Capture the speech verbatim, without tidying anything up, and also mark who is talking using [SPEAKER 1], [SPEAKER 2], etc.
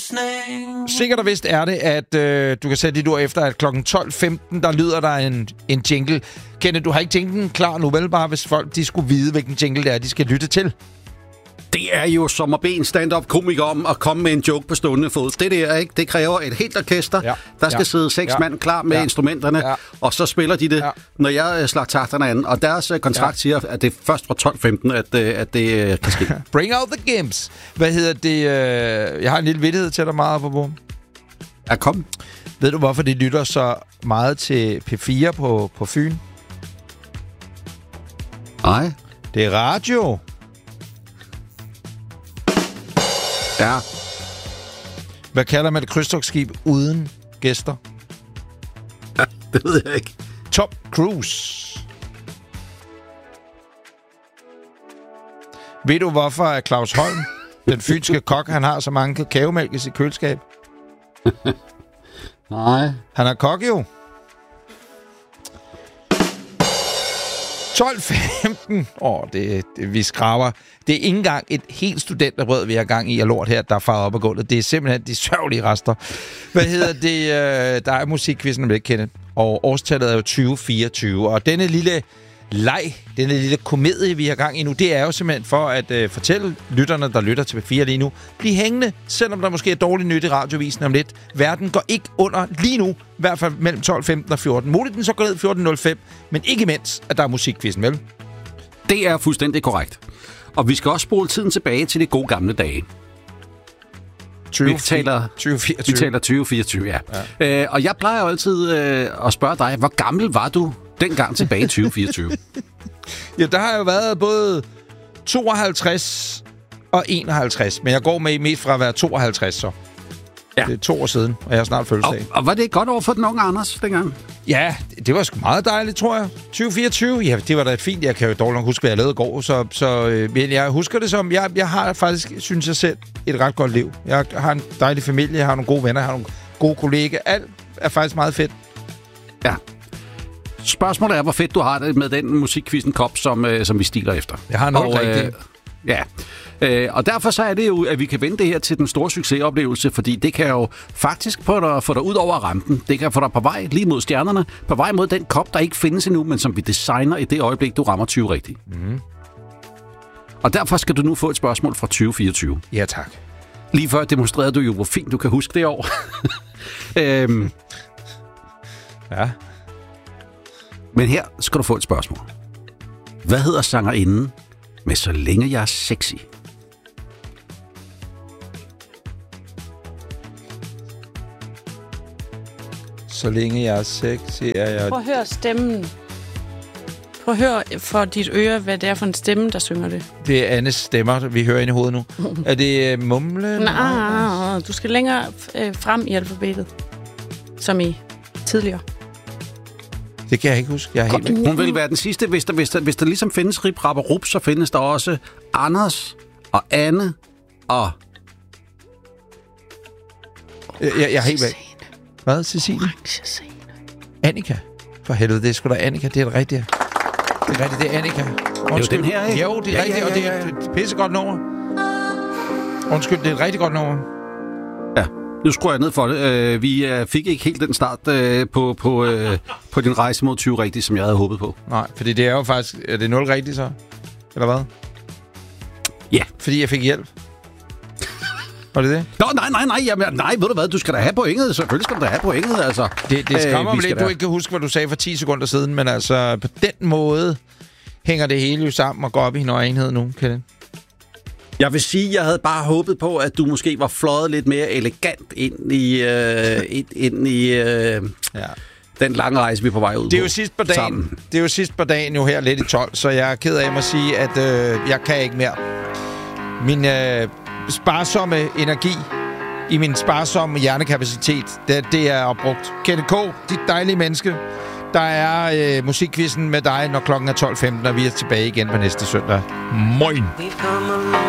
[SPEAKER 1] listening.
[SPEAKER 2] Sikkert og vist er det, at øh, du kan sætte dit ord efter, at klokken tolv femten, der lyder der en, en jingle. Kenneth, du har ikke tænkt den klar nu, vel bare, hvis folk de skulle vide, hvilken jingle det er, de skal lytte til?
[SPEAKER 3] Det er jo som at bede en stand-up-komiker om at komme med en joke på stående fod. Det der, ikke? Det kræver et helt orkester. Ja. Der skal ja. sidde seks ja. mand klar med ja. instrumenterne, ja. og så spiller de det, ja. når jeg slår takterne an. Og deres kontrakt ja. siger, at det er først fra tolv femten, at, at det kan ske.
[SPEAKER 2] Bring out the gimps. Hvad hedder det? Øh... Jeg har en lille vittighed til dig meget på på.
[SPEAKER 3] Ja, kom.
[SPEAKER 2] Ved du, hvorfor de lytter så meget til P fire på, på Fyn?
[SPEAKER 3] Nej.
[SPEAKER 2] Det er radio.
[SPEAKER 3] Ja.
[SPEAKER 2] Hvad kalder man et krydstogtskib uden gæster?
[SPEAKER 3] Ja, det ved jeg ikke.
[SPEAKER 2] Top Cruise. Ved du, hvorfor er Claus Holm, den fynske kok, han har så mange kakaomælk i sit køleskab?
[SPEAKER 3] Nej.
[SPEAKER 2] Han er kok jo. tolv femten. Åh, det, det, vi skraver. Det er ikke engang et helt studenterbrød, vi har gang i, og lort her, der er faret op af gulvet. Det er simpelthen de sørgelige rester. Hvad hedder det? Øh, der er musikkvisten, om det ikke kender. Og årstallet er jo tyve fireogtyve. Og denne lille leg, denne lille komedie, vi har gang i nu, det er jo simpelthen for at øh, fortælle lytterne, der lytter til P fire lige nu, bliv hængende, selvom der måske er dårligt nyt i radiovisen om lidt. Verden går ikke under lige nu, i hvert fald mellem tolv femten og fjorten. Muligt den så går ned fjorten nul fem, men ikke imens, at der er musikkvisten, vel?
[SPEAKER 3] Det er fuldstændig korrekt. Og vi skal også spole tiden tilbage til de gode gamle dage.
[SPEAKER 2] tyve,
[SPEAKER 3] vi taler
[SPEAKER 2] tyve fireogtyve.
[SPEAKER 3] Vi taler tyve fireogtyve, ja. ja. Øh, og jeg plejer jo altid øh, at spørge dig, hvor gammel var du dengang tilbage i tyve fireogtyve?
[SPEAKER 2] Ja, der har jo været både tooghalvtreds og enoghalvtreds, men jeg går med mest fra at være tooghalvtreds, så. Ja. Det er to år siden, og jeg har snart fødselsdag.
[SPEAKER 3] Og, og var det godt over for den unge Anders dengang?
[SPEAKER 2] Ja, det, det var sgu meget dejligt, tror jeg. tyve fireogtyve, ja, det var da fint. Jeg kan jo dårligt nok huske, hvad jeg lavede i går, så, så øh, men jeg husker det som, jeg, jeg har faktisk, synes jeg selv, et ret godt liv. Jeg har en dejlig familie, jeg har nogle gode venner, jeg har nogle gode kollegaer. Alt er faktisk meget fedt.
[SPEAKER 3] Ja. Spørgsmålet er, hvor fedt du har det med den musikkvisten kop, som, øh, som vi stiler efter.
[SPEAKER 2] Jeg har noget og, rigtigt. Øh,
[SPEAKER 3] ja. Øh, og derfor så er det jo, at vi kan vende det her til den store succesoplevelse, fordi det kan jo faktisk få dig, få dig ud over rampen. Det kan få dig på vej lige mod stjernerne, på vej mod den kop, der ikke findes endnu, men som vi designer i det øjeblik, du rammer tyve rigtigt. Mm. Og derfor skal du nu få et spørgsmål fra tyve fireogtyve.
[SPEAKER 2] Ja, tak.
[SPEAKER 3] Lige før demonstrerede du jo, hvor fint du kan huske det år. øhm,
[SPEAKER 2] ja.
[SPEAKER 3] Men her skal du få et spørgsmål. Hvad hedder sangerinden med Så længe jeg er sexy?
[SPEAKER 2] Så længe jeg er sexy, er jeg...
[SPEAKER 4] Prøv at høre stemmen. Prøv at høre for dit øre, hvad det er for en stemme, der synger det.
[SPEAKER 2] Det er Annes stemmer, vi hører ind i hovedet nu. Er det uh, mumle?
[SPEAKER 4] Nej, du skal længere øh, frem i alfabetet. Som i tidligere.
[SPEAKER 2] Det kan jeg ikke huske. Jeg er helt...
[SPEAKER 3] Hun vil være den sidste. Hvis der, hvis der, hvis der ligesom findes Rip, Rap og Rup, så findes der også Anders og Anne og...
[SPEAKER 2] Jeg, jeg, jeg er helt væk. Hvad? Cecilie? Annika. For helvede, det er sgu da Annika. Det er det rigtige. Det er rigtigt, det er Annika.
[SPEAKER 3] Undskyld. Det er jo den her, ikke?
[SPEAKER 2] Jo, det er ja, rigtigt, ja, ja, ja, ja. Og det er et pissegodt nummer. Undskyld, det er et rigtig godt nummer.
[SPEAKER 3] Ja, nu skruer jeg ned for det. Vi fik ikke helt den start på, på, på din rejse mod tyve rigtigt, som jeg havde håbet på.
[SPEAKER 2] Nej, fordi det er jo faktisk... Er det nul rigtigt så? Eller hvad?
[SPEAKER 3] Ja.
[SPEAKER 2] Fordi jeg fik hjælp. Var det det?
[SPEAKER 3] Nå, nej, nej, nej, jamen, nej, ved du hvad, du skal da have pointet, selvfølgelig skal du da have pointet, altså.
[SPEAKER 2] Det, det skræmmer mig lidt, du ikke kan huske, hvad du sagde for ti sekunder siden, men altså, på den måde hænger det hele jo sammen og går op i en enhed nu, Kenneth.
[SPEAKER 3] Jeg vil sige, jeg havde bare håbet på, at du måske var fløjet lidt mere elegant ind i, øh, ind, ind i øh, ja. den lange rejse, vi er på vej ud
[SPEAKER 2] det er
[SPEAKER 3] på.
[SPEAKER 2] Jo sidst på dagen, sammen. Det er jo sidst på dagen jo her lidt i tolv, så jeg er ked af at sige, at øh, jeg kan ikke mere. Min... Øh, sparsomme energi i min sparsomme hjernekapacitet, det, det er opbrugt. Kenneth K., dit dejlige menneske. Der er øh, musikkvisten med dig, når klokken er tolv femten, og vi er tilbage igen på næste søndag. Moin!